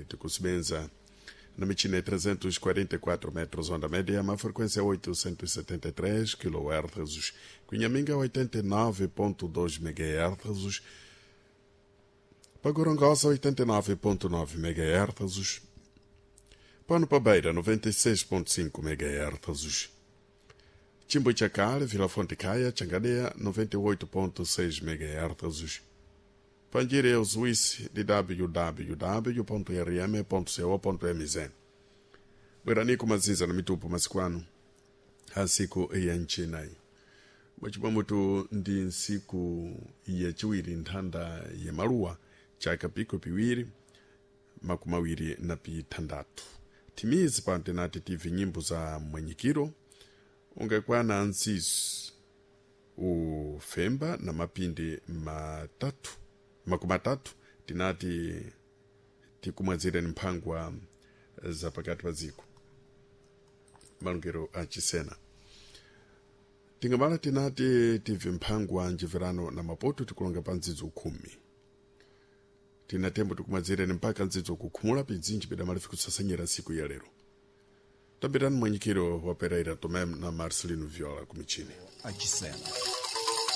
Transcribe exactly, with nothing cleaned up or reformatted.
tikusibenza na michina trezentos e quarenta e quatro metros onda média, uma frequência oitocentos e setenta e três quilohertz, Cunhaminga oitenta e nove ponto dois megahertz, Pagorongosa oitenta e nove ponto nove megahertz, Pano Pabeira noventa e seis ponto cinco megahertz, Chimboichacale, Vila Fonte Caia, Changadea noventa e oito ponto seis megahertz, Pandire o Suíça de w w w ponto r m ponto co ponto m z. Bweranico maziza na mitupu masikwanu hasiku iya nchinai. Mwachipa mutu ndi nsiku iya chiwiri nthanda ya maluwa chaka piko piwiri makumawiri na pitandatu. Timizi pante nati tivi nyimbo za mwenyikiro ungekwana nsisu ufemba na mapindi matatu makumatatu tinati tikumwazire ni mphangwa za pakati pa ziko malungero achisena tingamala tinati tivi mphangwa njivirano na mapoto tikulonga pa nzidzo khumi tinatembo tikumwazire ni mpaka nzidzo kukhumula pidzinji pida malifi kusasanyira siku ya lero tambirani mwenyikiro wa Pereira Tomem na Marcelino Viola kumichini achisena.